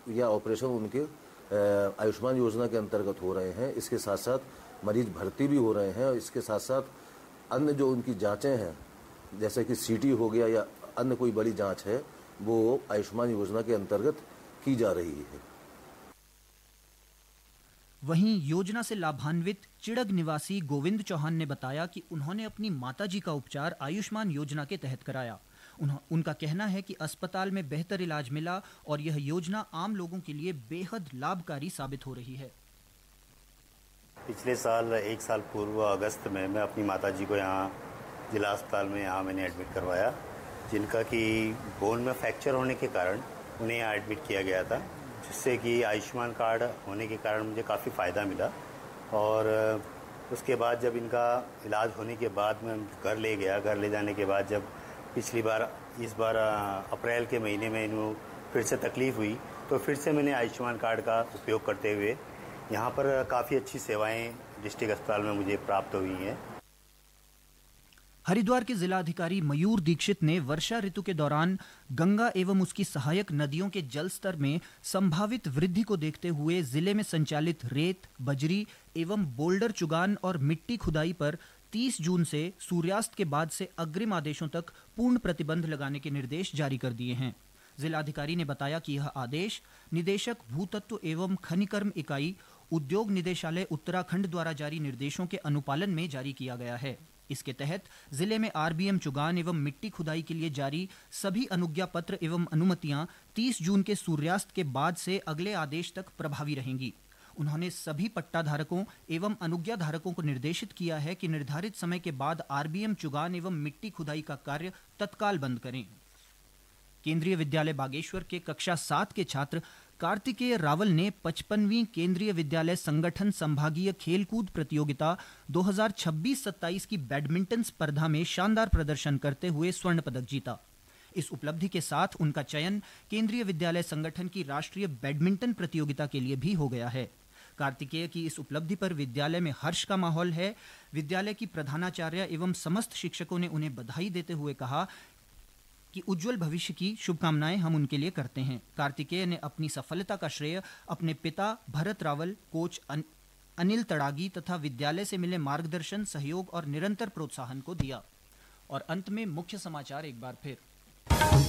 या ऑपरेशन उनके आयुष्मान योजना के अंतर्गत हो रहे हैं। इसके साथ साथ मरीज भर्ती भी हो रहे हैं और इसके साथ साथ अन्य जो उनकी जांचें हैं, जैसे कि सीटी हो गया या अन्य कोई बड़ी जांच है, वो आयुष्मान योजना के अंतर्गत की जा रही है। वहीं योजना से लाभान्वित चिड़ग निवासी गोविंद चौहान ने बताया कि उन्होंने अपनी माताजी का उपचार आयुष्मान योजना के तहत कराया। उनका कहना है कि अस्पताल में बेहतर इलाज मिला और यह योजना आम लोगों के लिए बेहद लाभकारी साबित हो रही है। पिछले साल 1 साल पूर्व अगस्त में मैं अपनी माताजी को यहाँ जिला अस्पताल में मैंने एडमिट करवाया, जिनका कि बोन में फ्रैक्चर होने के कारण उन्हें यहाँ एडमिट किया गया था, जिससे कि आयुष्मान कार्ड होने के कारण मुझे काफ़ी फ़ायदा मिला। और उसके बाद जब इनका इलाज होने के बाद मैं घर ले गया, घर ले जाने के बाद जब पिछली बार इस बार अप्रैल के महीने में इन्हों फिर से तकलीफ़ हुई, तो फिर से मैंने आयुष्मान कार्ड का उपयोग करते हुए यहाँ पर काफ़ी अच्छी सेवाएं डिस्ट्रिक्ट अस्पताल में मुझे प्राप्त हुई हैं। हरिद्वार के जिलाधिकारी मयूर दीक्षित ने वर्षा ऋतु के दौरान गंगा एवं उसकी सहायक नदियों के जल स्तर में संभावित वृद्धि को देखते हुए जिले में संचालित रेत, बजरी एवं बोल्डर चुगान और मिट्टी खुदाई पर 30 जून से सूर्यास्त के बाद से अग्रिम आदेशों तक पूर्ण प्रतिबंध लगाने के निर्देश जारी कर दिए हैं। जिलाधिकारी ने बताया कि यह आदेश निदेशक भूतत्व एवं खनिकर्म इकाई, उद्योग निदेशालय उत्तराखंड द्वारा जारी निर्देशों के अनुपालन में जारी किया गया है। इसके तहत जिले में आरबीएम चुगान एवं मिट्टी खुदाई के लिए जारी सभी अनुज्ञा पत्र एवं अनुमतियां 30 जून के सूर्यास्त के बाद से अगले आदेश तक प्रभावी रहेंगी। उन्होंने सभी पट्टा धारकों एवं अनुज्ञा धारकों को निर्देशित किया है कि निर्धारित समय के बाद आरबीएम चुगान एवं मिट्टी खुदाई का कार्य तत्काल बंद करें। केंद्रीय विद्यालय बागेश्वर के कक्षा 7 के छात्र कार्तिकेय रावल ने 55वीं केंद्रीय विद्यालय संगठन संभागीय खेलकूद प्रतियोगिता 2026-27 की बैडमिंटन स्पर्धा में शानदार प्रदर्शन करते हुए स्वर्ण पदक जीता। इस उपलब्धि के साथ उनका चयन केंद्रीय विद्यालय संगठन की राष्ट्रीय बैडमिंटन प्रतियोगिता के लिए भी हो गया है। कार्तिकेय की इस उपलब्धि पर विद्यालय में हर्ष का माहौल है। विद्यालय की प्रधानाचार्य एवं समस्त शिक्षकों ने उन्हें बधाई देते हुए कहा कि उज्जवल भविष्य की शुभकामनाएं हम उनके लिए करते हैं। कार्तिकेय ने अपनी सफलता का श्रेय अपने पिता भरत रावल, कोच अनिल तड़ागी तथा विद्यालय से मिले मार्गदर्शन, सहयोग और निरंतर प्रोत्साहन को दिया। और अंत में मुख्य समाचार एक बार फिर।